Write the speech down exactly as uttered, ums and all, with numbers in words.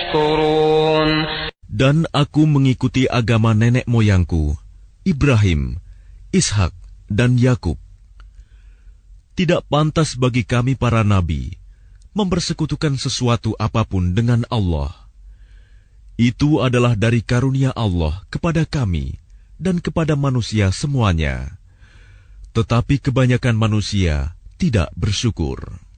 يشكرون. Dan aku mengikuti agama nenek moyangku, Ibrahim, Ishak, dan Yakub. Tidak pantas bagi kami para nabi mempersekutukan sesuatu apapun dengan Allah. Itu adalah dari karunia Allah kepada kami dan kepada manusia semuanya. Tetapi kebanyakan manusia tidak bersyukur.